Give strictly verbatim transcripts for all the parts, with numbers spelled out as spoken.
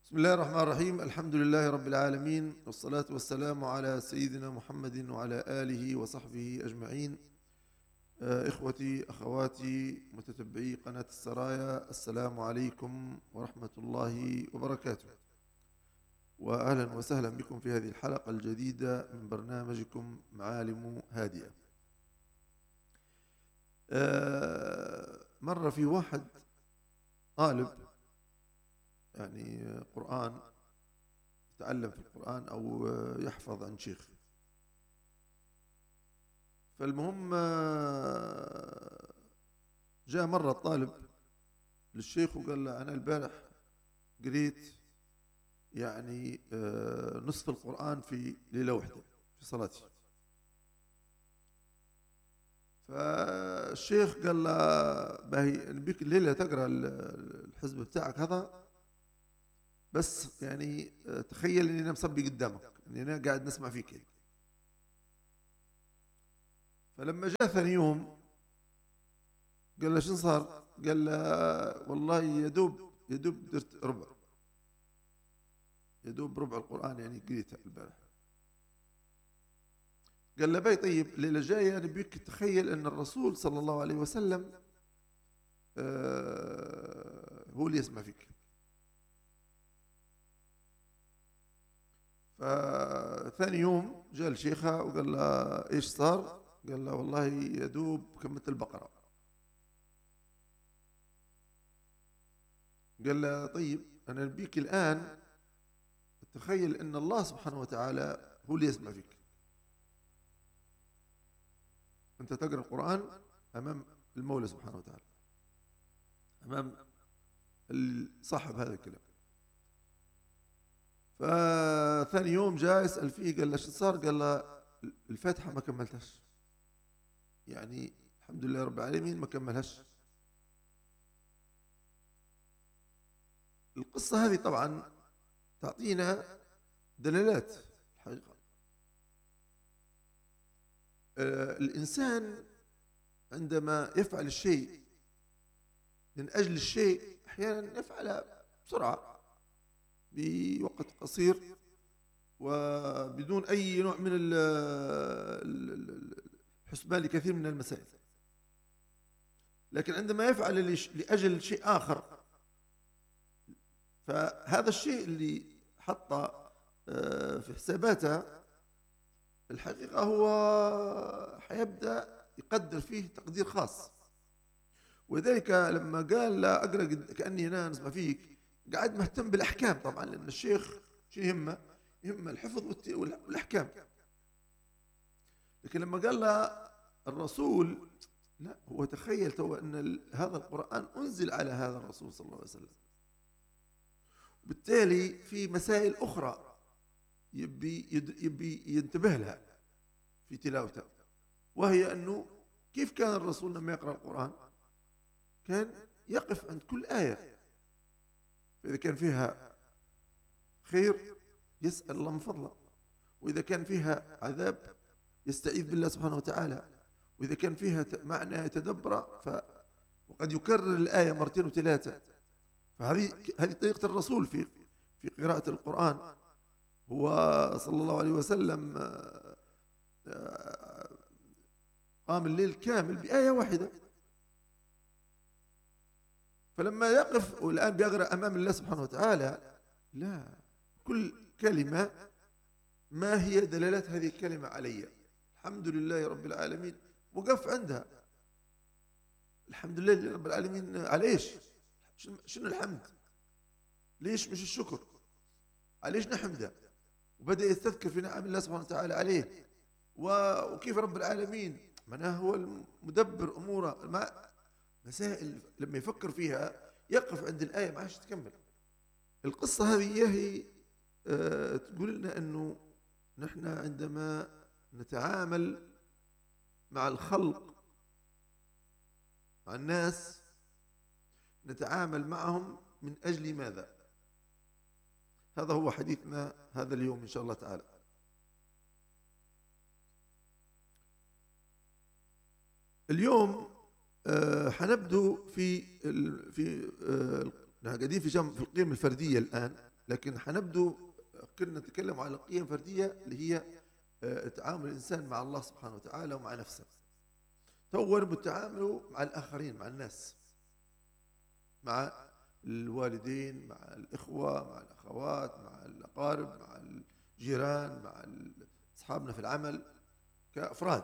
بسم الله الرحمن الرحيم. الحمد لله رب العالمين، والصلاة والسلام على سيدنا محمد وعلى آله وصحبه أجمعين. آه، إخوتي أخواتي متتبعي قناة السرايا، السلام عليكم ورحمة الله وبركاته، وأهلا وسهلا بكم في هذه الحلقة الجديدة من برنامجكم معالم هادئة. آه، مر في واحد طالب يعني قرآن، يتعلم في القرآن أو يحفظ عن شيخ. فالمهم جاء مرة الطالب للشيخ وقال له أنا البارح قريت يعني نصف القرآن في ليلة واحدة في صلاتي. فالشيخ قال له باهي نبيك الليلة تقرأ الحزب بتاعك هذا، بس يعني تخيل اني انا مصبي قدامك، اني انا قاعد نسمع فيك يعني. فلما جاء ثاني يوم قال له شنو صار؟ قال له والله يا دوب يا دوب درت ربع، يا دوب ربع القرآن يعني قريته البارح. قال له باي طيب الليلة الجاية نبيك تخيل ان الرسول صلى الله عليه وسلم آه هو اللي يسمع فيك. فثاني يوم جاء الشيخة وقال له ايش صار؟ قال له والله يا دوب كملت البقرة. قال له طيب أنا نبيك الآن تخيل أن الله سبحانه وتعالى هو اللي يسمع فيك. أنت تقرأ القرآن أمام المولى سبحانه وتعالى، أمام صاحب هذا الكلام. فثاني يوم جاء يسأل فيه قال له شو صار؟ قال له الفاتحة ما كملتهاش، يعني الحمد لله رب العالمين ما كملهاش. القصة هذه طبعا تعطينا دلالات الحقيقة. آه الإنسان عندما يفعل الشيء من أجل الشيء أحيانا يفعلها بسرعة بوقت قصير وبدون أي نوع من الحسبان لكثير من المسائل. لكن عندما يفعل لأجل شيء آخر، فهذا الشيء اللي حطه في حساباته الحقيقة هو حيبدأ يقدر فيه تقدير خاص. وذلك لما قال لا أقرأ كأني أنا نسمع فيك، قاعد مهتم بالأحكام طبعا، لأن الشيخ شو يهمه؟ يهمه الحفظ والأحكام. لكن لما قال له الرسول، لا هو تخيل تو أن هذا القرآن أنزل على هذا الرسول صلى الله عليه وسلم، بالتالي في مسائل أخرى يبي, يبي ينتبه لها في تلاوته، وهي أنه كيف كان الرسول لما يقرأ القرآن كان يقف عند كل آية، فإذا كان فيها خير يسأل الله من فضله، وإذا كان فيها عذاب يستعيذ بالله سبحانه وتعالى، وإذا كان فيها معنى يتدبر ف وقد يكرر الآية مرتين وثلاثة. فهذه هذه طريقة الرسول في في قراءة القرآن. هو صلى الله عليه وسلم قام الليل كامل بآية واحدة. فلما يقف والآن بيقرأ أمام الله سبحانه وتعالى، لا، كل كلمة ما هي دلالات هذه الكلمة علي؟ الحمد لله رب العالمين، وقف عندها. الحمد لله رب العالمين على ايش؟ شنو الحمد؟ ليش مش الشكر؟ عليش نحمده؟ وبدأ يستذكر في نعم الله سبحانه وتعالى عليه، وكيف رب العالمين معناه هو المدبر أموره. ما مسائل لما يفكر فيها يقف عند الآية ما عادش تكمل. القصة هذه هي أه تقول لنا أنه نحن عندما نتعامل مع الخلق، مع الناس، نتعامل معهم من أجل ماذا؟ هذا هو حديثنا هذا اليوم إن شاء الله تعالى. اليوم آه حنبدو في ال في آه قاعدين في جنب في القيم الفردية الآن، لكن حنبدو كنا نتكلم على قيم فردية اللي هي آه، تعامل الإنسان مع الله سبحانه وتعالى ومع نفسه. تو بالتعامل مع الآخرين، مع الناس، مع الوالدين، مع الإخوة، مع الأخوات، مع الأقارب، مع الجيران، مع أصحابنا في العمل كأفراد.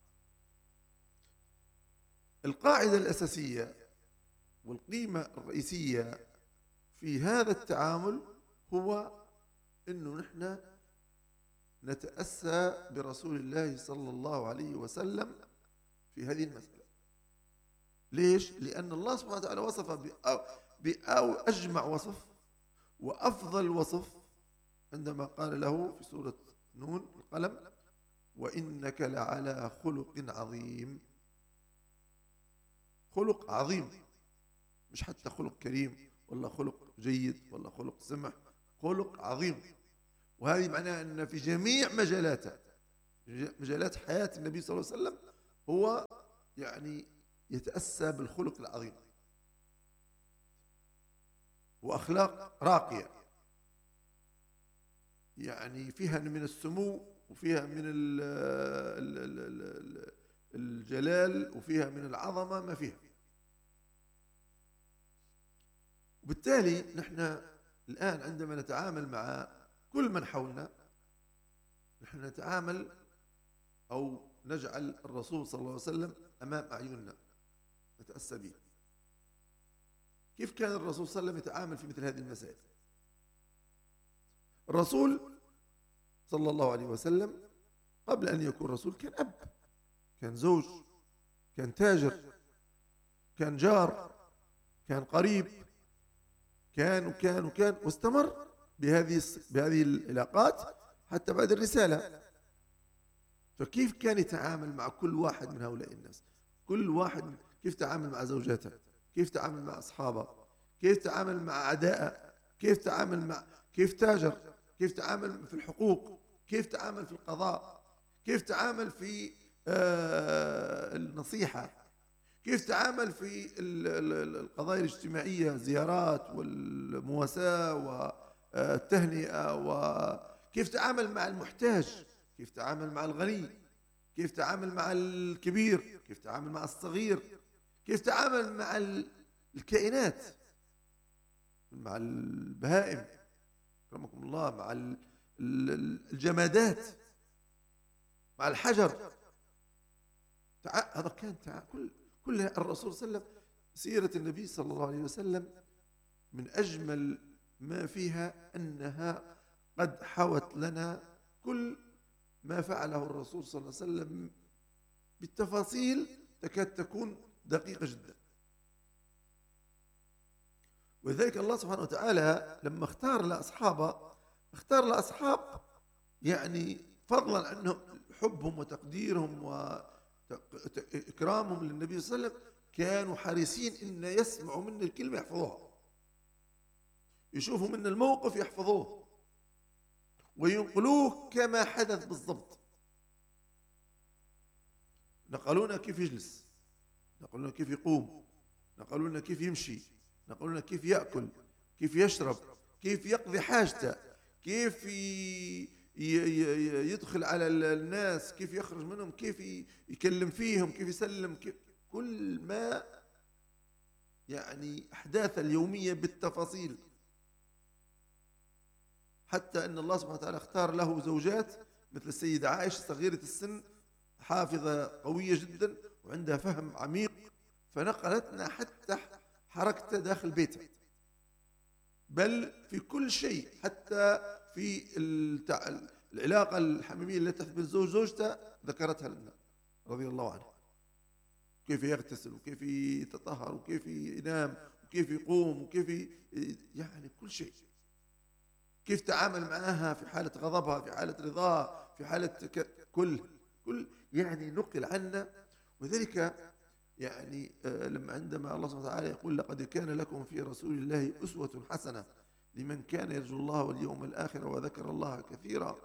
القاعدة الأساسية والقيمة الرئيسية في هذا التعامل هو أنه نحن نتأسى برسول الله صلى الله عليه وسلم في هذه المسألة. ليش؟ لأن الله سبحانه وتعالى وصف بأجمع وصف وأفضل وصف عندما قال له في سورة نون القلم: وإنك لعلى خلق عظيم. خلق عظيم، مش حتى خلق كريم ولا خلق جيد ولا خلق سمح، خلق عظيم. وهذه معناها أن في جميع مجالاته، مجالات حياة النبي صلى الله عليه وسلم، هو يعني يتأسى بالخلق العظيم وأخلاق راقية، يعني فيها من السمو وفيها من الجلال وفيها من العظمة ما فيها. وبالتالي نحن الآن عندما نتعامل مع كل من حولنا، نحن نتعامل أو نجعل الرسول صلى الله عليه وسلم أمام أعيننا، نتأسى به. كيف كان الرسول صلى الله عليه وسلم يتعامل في مثل هذه المسائل؟ الرسول صلى الله عليه وسلم قبل أن يكون رسول كان أب، كان زوج، كان تاجر، كان جار، كان قريب، كان وكان وكان واستمر بهذه بهذه العلاقات حتى بعد الرسالة. فكيف كان يتعامل مع كل واحد من هؤلاء الناس؟ كل واحد كيف تعامل مع زوجاته، كيف تعامل مع أصحابه، كيف تعامل مع أعدائه، كيف تعامل مع كيف تاجر، كيف تعامل في الحقوق، كيف تعامل في القضاء، كيف تعامل في آه النصيحة، كيف تعامل في القضايا الاجتماعية، الزيارات والمواساة والتهنئة، وكيف تعامل مع المحتاج، كيف تعامل مع الغني، كيف تعامل مع الكبير، كيف تعامل مع الصغير، كيف تعامل مع الكائنات، مع البهائم رحمكم الله، مع الجمادات، مع الحجر. هذا كان كل كل الرسول صلى الله عليه وسلم، سيرة النبي صلى الله عليه وسلم من أجمل ما فيها أنها قد حوت لنا كل ما فعله الرسول صلى الله عليه وسلم بالتفاصيل تكاد تكون دقيقة جدا. ولذلك الله سبحانه وتعالى لما اختار لأصحابه، اختار لأصحاب يعني فضلا عنهم حبهم وتقديرهم وإكرامهم للنبي صلى الله عليه وسلم، كانوا حريصين إن يسمعوا من الكلمة يحفظوها، يشوفوا من الموقف يحفظوه وينقلوه كما حدث بالضبط. نقلونا كيف يجلس، نقلونا كيف يقوم، نقلونا كيف يمشي، نقلونا كيف يأكل، كيف يشرب، كيف يقضي حاجته، كيف يدخل على الناس، كيف يخرج منهم، كيف يكلم فيهم، كيف يسلم، كيف كل ما يعني أحداث اليومية بالتفاصيل. حتى أن الله سبحانه وتعالى اختار له زوجات مثل السيدة عائشة صغيرة السن، حافظة قوية جدا وعندها فهم عميق، فنقلتنا حتى حركته داخل بيته، بل في كل شيء، حتى في العلاقة الحميمية التي تحت بين الزوج وزوجته ذكرتها لنا رضي الله عنه، كيف يغتسل وكيف يتطهر وكيف ينام وكيف يقوم وكيف يعني كل شيء، كيف تعامل معها في حالة غضبها، في حالة رضاها، في حالة كل كل يعني نقل عنا. وذلك يعني لما عندما الله سبحانه وتعالى يقول: لقد كان لكم في رسول الله أسوة حسنة لمن كان يرجو الله واليوم الآخر وذكر الله كثيرا،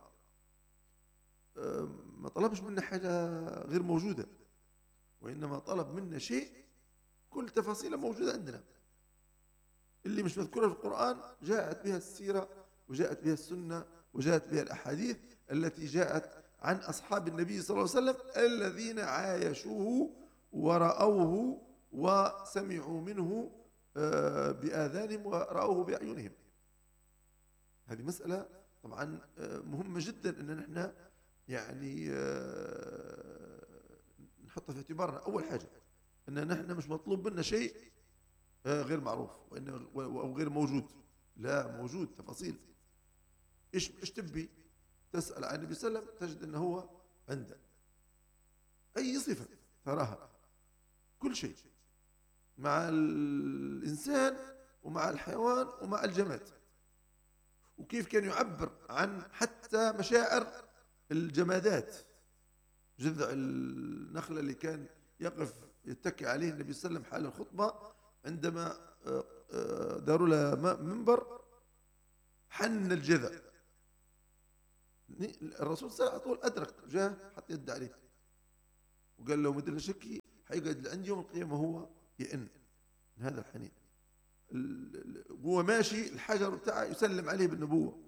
ما طلبش منا حاجة غير موجودة، وإنما طلب منا شيء كل تفاصيله موجودة عندنا، اللي مش مذكورة في القرآن جاءت بها السيرة وجاءت بها السنة وجاءت بها الأحاديث التي جاءت عن أصحاب النبي صلى الله عليه وسلم الذين عايشوه ورأوه وسمعوا منه آه، بآذانهم ورأوه بأعينهم. هذه مسألة طبعا آه، مهمة جدا أن نحن يعني آه، نحطها في اعتبارنا. أول حاجة أن نحن مش مطلوب منا شيء آه، غير معروف أو غير موجود، لا، موجود تفاصيل. إيش إيش تبي تسأل عن النبي صلى الله عليه وسلم تجد أنه هو عنده أي صفة تراها، كل شيء مع الإنسان ومع الحيوان ومع الجماد، وكيف كان يعبر عن حتى مشاعر الجمادات. جذع النخلة اللي كان يقف يتكي عليه النبي صلى الله عليه وسلم حال الخطبة، عندما داروا له منبر حن الجذع، الرسول صلى الله عليه وسلم أدرك، جاء حط يد عليه وقال له مدري شكي حيقعد عندي يوم القيامة هو يئن من هذا الحنين. هو ماشي الحجر بتاعه يسلم عليه بالنبوة.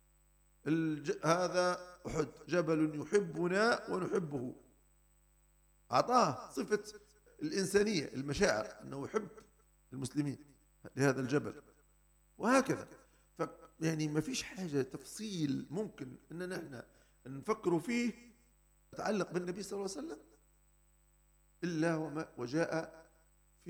هذا أحد جبل يحبنا ونحبه، أعطاه صفة الإنسانية المشاعر أنه يحب المسلمين لهذا الجبل، وهكذا. ف يعني ما فيش حاجة تفصيل ممكن أننا نحن نفكروا فيه يتعلق بالنبي صلى الله عليه وسلم إلا وما وجاء